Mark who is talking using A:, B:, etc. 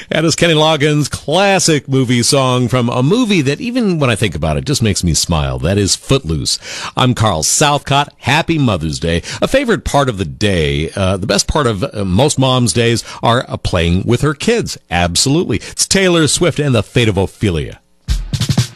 A: That is Kenny Loggins' classic movie song from a movie that, even when I think about it, just makes me smile. That is Footloose. I'm Carl Southcott. Happy Mother's Day. A favorite part of the day, the best part of most moms' days are playing with her kids. Absolutely. It's Taylor Swift and the Fate of Ophelia.